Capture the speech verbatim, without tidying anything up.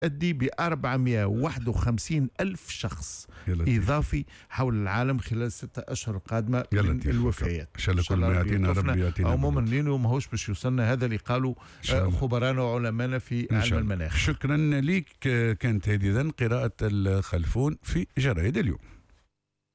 تؤدي ب أربعمائة وواحد وخمسين ألف شخص إضافي حول العالم خلال الستة أشهر القادمة من الوفيات. إن شاء الله كل ما يعطينا ربي يعطينا. عموما لينو ماهوش باش يوصلنا، هذا اللي قالوا خبرانا وعلمانا في علم المناخ. شكرا لك. كانت هذه إذن قراءة الخلفون في جرائد اليوم.